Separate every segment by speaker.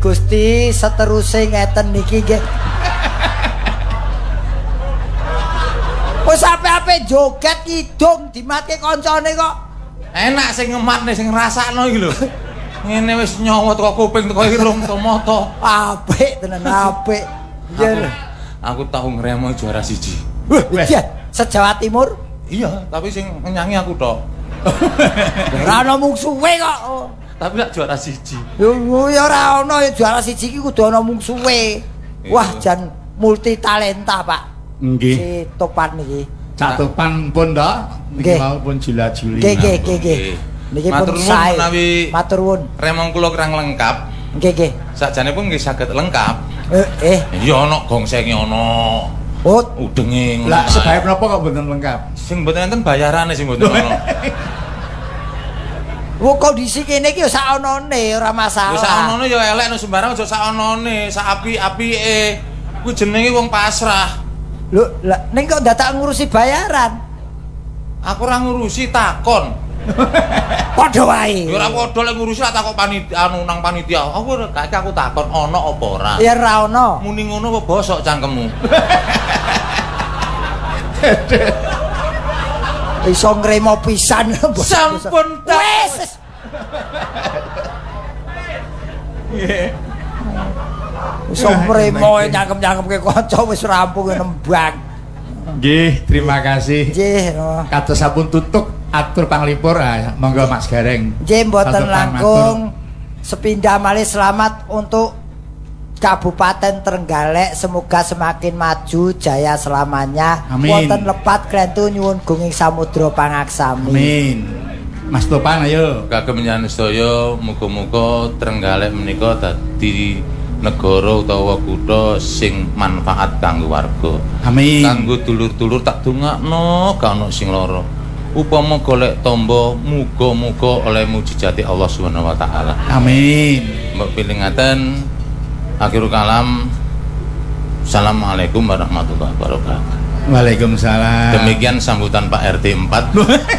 Speaker 1: Gusti seterusé ngeten niki nggih. Wis ape-ape joget kidung dimatke kancane kok.
Speaker 2: Enak sing ngematne sing ngrasakno iki lho. Ngene wis nyawot kok kuping teko irung to mata.
Speaker 1: Apik tenan apik.
Speaker 2: Aku tahu ngremo juara 1.
Speaker 1: Iya, se-Jawa Timur.
Speaker 2: Iya, tapi sing nyanyi aku tok.
Speaker 1: Ora ana mungsuhe kok.
Speaker 2: Tapi lak juara 1.
Speaker 1: Yo ya ora ana ya juara 1 iki kudu ana mungsuhe. Wah, jan multi talenta, Pak.
Speaker 3: Nggih.
Speaker 1: Si Topan niki.
Speaker 3: Cak Topan pun to. Niki mau pun jila-juli.
Speaker 1: Nggih. Niki pun sae. Matur nuwun.
Speaker 2: Remong kula kurang lengkap.
Speaker 1: Nggih.
Speaker 2: Sakjane pun nggih saged lengkap. Iya ana gongsenge ana. Udenge.
Speaker 3: Lah sebab napa kok mboten lengkap?
Speaker 2: Sing mboten enten bayarane sing mboten ana.
Speaker 1: Wo kondisi kene iki ya sak onone ora masalah.
Speaker 2: Ya sak onone ya elek no sembarang aja sak onone, sak apik-apike. Kuwi jenenge wong pasrah.
Speaker 1: Lho, lah ning kok dadak ngurusi bayaran?
Speaker 2: Aku ora ngurusi takon.
Speaker 1: Padha wae.
Speaker 2: Ya ora padha lek ngurusi takok panitia nang panitia. Aku gak aku takon ana apa ora.
Speaker 1: Ya ora ana.
Speaker 2: Muni ngono apa bosok cangkemmu.
Speaker 1: Iso ngremo pisan.
Speaker 2: Sampun
Speaker 1: wis. Iso ngremo nyangkem-nyangkemke kanca wis rampung nembang.
Speaker 3: Nggih, terima kasih.
Speaker 1: Nggih.
Speaker 3: Kados sampun tutuk atur panglipur, monggo Mas Gareng.
Speaker 1: Nggih, mboten langkung. Sepindah malih selamat untuk Kabupaten Trenggalek, semoga semakin maju jaya selamanya. Wonten lepat klentu nyuwun gunging samudra pangaksami.
Speaker 3: Amin. Mas Topan ayo.
Speaker 2: Kagem nyanyi sedaya muga-muga Trenggalek menika dadi negara utawa kutha sing manfaat kanggo warga.
Speaker 3: Amin.
Speaker 2: Kanggo dulur-dulur tak dongakno gak ono sing lara. Upama golek tombo muga-muga oleh mujizati Allah Subhanahu wa taala.
Speaker 3: Amin.
Speaker 2: Mbok pilih ngaten. Akhirul kalam. Assalamualaikum warahmatullahi wabarakatuh.
Speaker 3: Waalaikumsalam.
Speaker 2: Demikian sambutan Pak RT 4.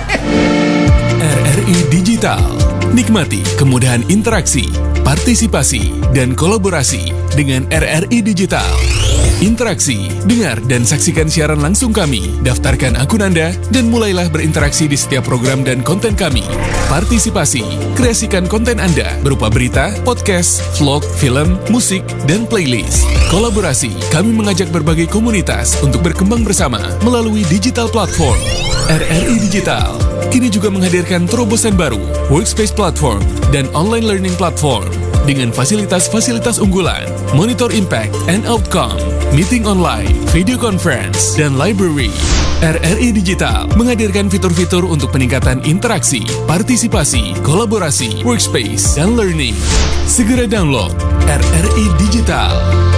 Speaker 4: RRI Digital. Nikmati kemudahan interaksi, partisipasi, dan kolaborasi dengan RRI Digital. Interaksi, dengar dan saksikan siaran langsung kami, daftarkan akun Anda, dan mulailah berinteraksi di setiap program dan konten kami. Partisipasi, kreasikan konten Anda berupa berita, podcast, vlog, film, musik, dan playlist. Kolaborasi, kami mengajak berbagai komunitas untuk berkembang bersama melalui digital platform. RRI Digital kini juga menghadirkan terobosan baru, workspace platform, dan online learning platform dengan fasilitas-fasilitas unggulan, monitor impact and outcome, meeting online, video conference, dan library. RRI Digital menghadirkan fitur-fitur untuk peningkatan interaksi, partisipasi, kolaborasi, workspace, dan learning. Segera download RRI Digital.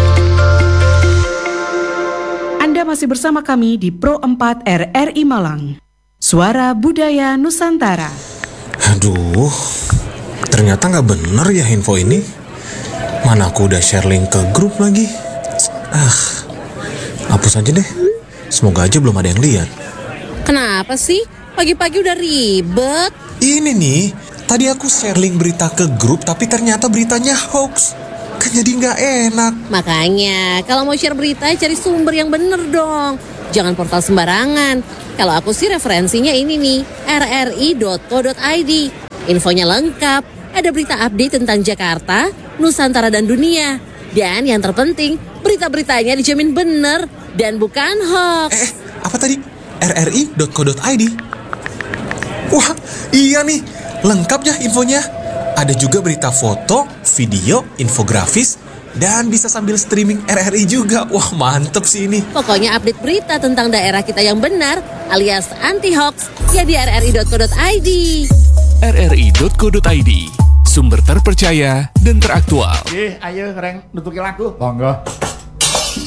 Speaker 5: Anda masih bersama kami di Pro 4 RRI Malang. Suara Budaya Nusantara.
Speaker 6: Aduh, ternyata nggak bener ya info ini. Mana aku udah share link ke grup lagi. Hapus aja deh. Semoga aja belum ada yang lihat.
Speaker 7: Kenapa sih? Pagi-pagi udah ribet.
Speaker 6: Ini nih, tadi aku share link berita ke grup tapi ternyata beritanya hoax. Kan jadi nggak enak.
Speaker 7: Makanya, kalau mau share berita cari sumber yang bener dong. Jangan portal sembarangan. Kalau aku sih referensinya ini nih, rri.co.id. Infonya lengkap, ada berita update tentang Jakarta, Nusantara, dan dunia. Dan yang terpenting, berita-beritanya dijamin bener dan bukan hoax.
Speaker 6: Apa tadi? rri.co.id? Wah, iya nih, lengkap ya infonya. Ada juga berita foto, video, infografis, dan bisa sambil streaming RRI juga. Wah, mantep sih ini.
Speaker 7: Pokoknya update berita tentang daerah kita yang benar alias anti-hoax ya di rri.co.id.
Speaker 4: rri.co.id, sumber terpercaya dan teraktual.
Speaker 3: Ayo Reng, nutuki lagu. Monggo.